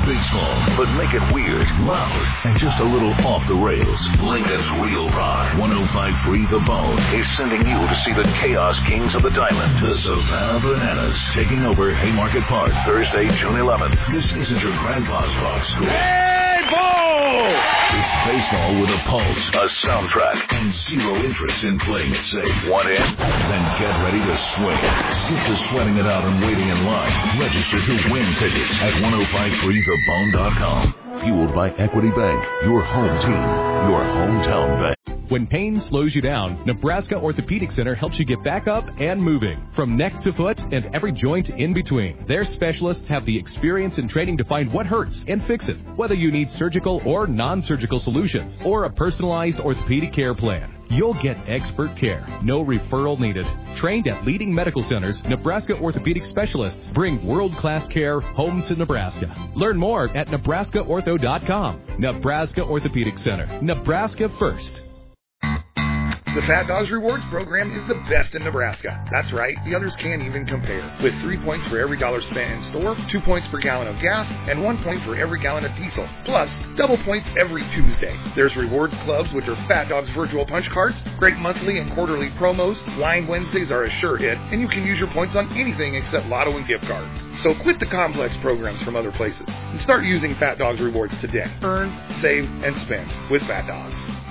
baseball, but make it weird, loud, and just a little off the rails. Lincoln's Real Rock 105.3 The Bone is sending you to see the Chaos Kings of the Diamond, the Savannah Bananas, taking over Haymarket Park Thursday, June 11th. This isn't your grandpa's rock school. Hey, ball! It's baseball with a pulse, a soundtrack, and zero interest in playing it safe. Want in? Then get ready to swing. Skip to sweating it out and waiting in line. Register to win tickets at 1053thebone.com. Fueled by Equity Bank, your home team, your hometown bank. When pain slows you down, Nebraska Orthopedic Center helps you get back up and moving, from neck to foot and every joint in between. Their specialists have the experience and training to find what hurts and fix it, whether you need surgical or non-surgical solutions or a personalized orthopedic care plan. You'll get expert care, no referral needed. Trained at leading medical centers, Nebraska orthopedic specialists bring world-class care home to Nebraska. Learn more at nebraskaortho.com. Nebraska Orthopedic Center. Nebraska first. The Fat Dogs Rewards program is the best in Nebraska. That's right, the others can't even compare. With 3 points for every dollar spent in store, 2 points per gallon of gas, and 1 point for every gallon of diesel. Plus, double points every Tuesday. There's rewards clubs, which are Fat Dogs virtual punch cards, great monthly and quarterly promos, Wine Wednesdays are a sure hit, and you can use your points on anything except lotto and gift cards. So quit the complex programs from other places and start using Fat Dogs Rewards today. Earn, save, and spend with Fat Dogs.